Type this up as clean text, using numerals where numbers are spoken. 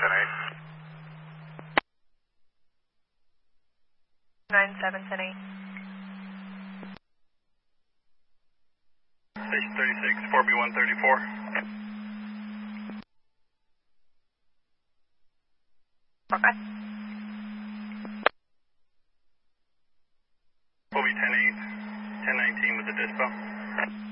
97, 10, 8. Station 36, 4B134. Okay. We'll be 10-8, 10-19 with the dispo.